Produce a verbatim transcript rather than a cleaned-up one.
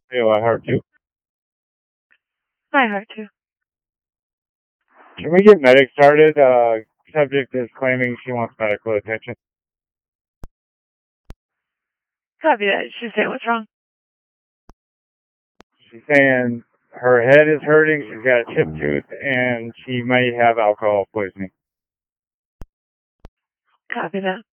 Feel I heart too. My heart too. Can we get medic started? Uh, subject is claiming she wants medical attention. Copy that. She's saying what's wrong. She's saying her head is hurting, she's got a chipped tooth, and she may have alcohol poisoning. Copy that.